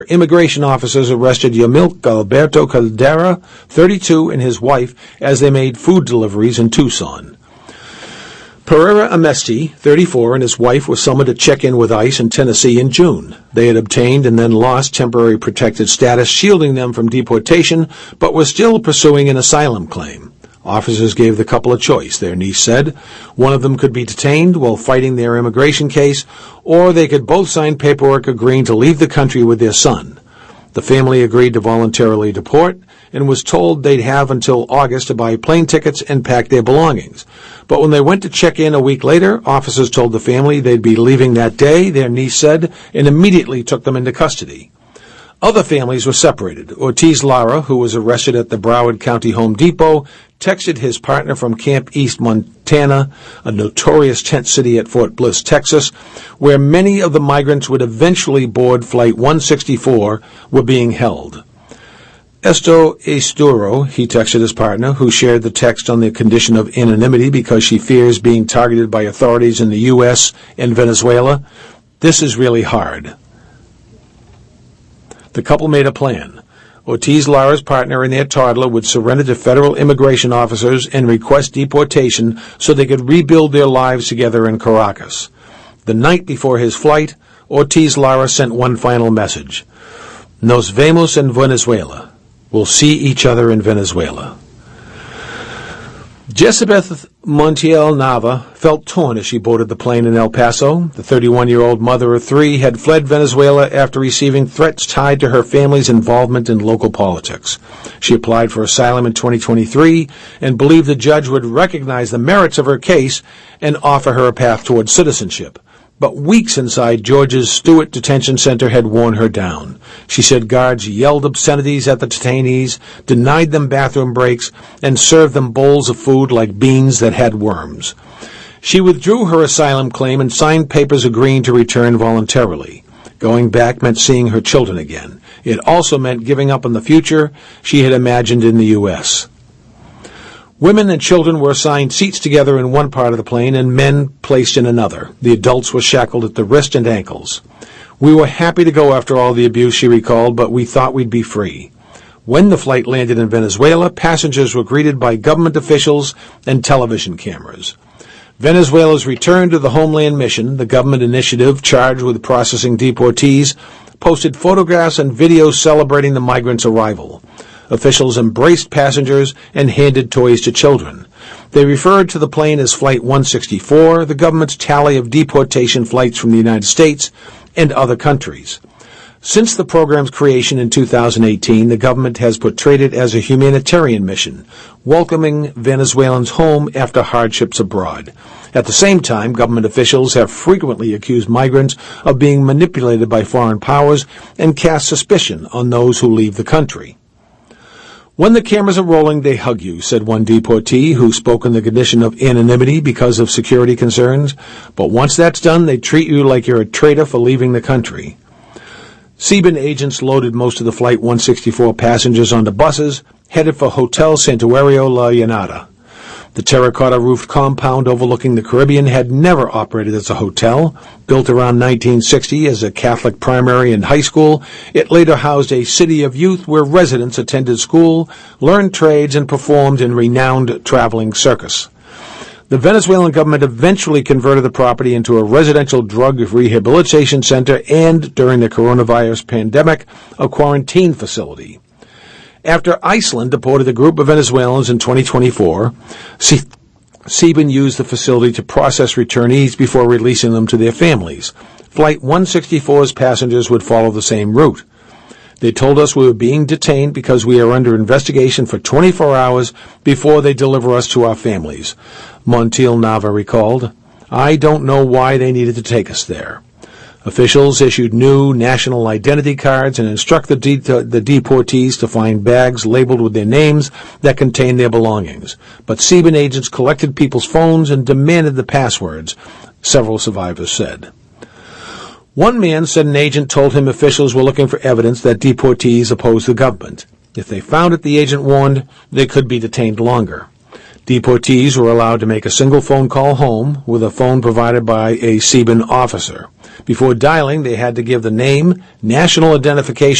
Immigration officers arrested Yamilk Alberto Caldera, 32, and his wife as they made food deliveries in Tucson. Pereira Amesti, 34, and his wife were summoned to check in with ICE in Tennessee in June. They had obtained and then lost temporary protected status, shielding them from deportation, but were still pursuing an asylum claim. Officers gave the couple a choice, their niece said. One of them could be detained while fighting their immigration case, or they could both sign paperwork agreeing to leave the country with their son. The family agreed to voluntarily deport and was told they'd have until August to buy plane tickets and pack their belongings. But when they went to check in a week later, officers told the family they'd be leaving that day, their niece said, and immediately took them into custody. Other families were separated. Ortiz Lara, who was arrested at the Broward County Home Depot, texted his partner from Camp East, Montana, a notorious tent city at Fort Bliss, Texas, where many of the migrants would eventually board Flight 164, were being held. Esto es duro, he texted his partner, who shared the text on the condition of anonymity because she fears being targeted by authorities in the U.S. and Venezuela. This is really hard. The couple made a plan. Ortiz Lara's partner and their toddler would surrender to federal immigration officers and request deportation so they could rebuild their lives together in Caracas. The night before his flight, Ortiz Lara sent one final message. Nos vemos en Venezuela. We'll see each other in Venezuela. Jessibeth Montiel Nava felt torn as she boarded the plane in El Paso. The 31-year-old mother of three had fled Venezuela after receiving threats tied to her family's involvement in local politics. She applied for asylum in 2023 and believed the judge would recognize the merits of her case and offer her a path toward citizenship. But weeks inside Georgia's Stewart Detention Center had worn her down. She said guards yelled obscenities at the detainees, denied them bathroom breaks, and served them bowls of food like beans that had worms. She withdrew her asylum claim and signed papers agreeing to return voluntarily. Going back meant seeing her children again. It also meant giving up on the future she had imagined in the U.S. Women and children were assigned seats together in one part of the plane and men placed in another. The adults were shackled at the wrist and ankles. We were happy to go after all the abuse, she recalled, but we thought we'd be free. When the flight landed in Venezuela, passengers were greeted by government officials and television cameras. Venezuela's Return to the Homeland Mission, the government initiative charged with processing deportees, posted photographs and videos celebrating the migrants' arrival. Officials embraced passengers and handed toys to children. They referred to the plane as Flight 164, the government's tally of deportation flights from the United States and other countries. Since the program's creation in 2018, the government has portrayed it as a humanitarian mission, welcoming Venezuelans home after hardships abroad. At the same time, government officials have frequently accused migrants of being manipulated by foreign powers and cast suspicion on those who leave the country. When the cameras are rolling, they hug you, said one deportee who spoke in the condition of anonymity because of security concerns. But once that's done, they treat you like you're a traitor for leaving the country. CBIN agents loaded most of the Flight 164 passengers onto buses, headed for Hotel Santuario La Llanada. The terracotta-roofed compound overlooking the Caribbean had never operated as a hotel. Built around 1960 as a Catholic primary and high school, it later housed a city of youth where residents attended school, learned trades, and performed in renowned traveling circus. The Venezuelan government eventually converted the property into a residential drug rehabilitation center and, during the coronavirus pandemic, a quarantine facility. After Iceland deported a group of Venezuelans in 2024, CBIN used the facility to process returnees before releasing them to their families. Flight 164's passengers would follow the same route. They told us we were being detained because we are under investigation for 24 hours before they deliver us to our families, Montiel Nava recalled. I don't know why they needed to take us there. Officials issued new national identity cards and instructed the deportees to find bags labeled with their names that contained their belongings. But CBIN agents collected people's phones and demanded the passwords, several survivors said. One man said an agent told him officials were looking for evidence that deportees opposed the government. If they found it, the agent warned, they could be detained longer. Deportees were allowed to make a single phone call home with a phone provided by a CBIN officer. Before dialing, they had to give the name, national identification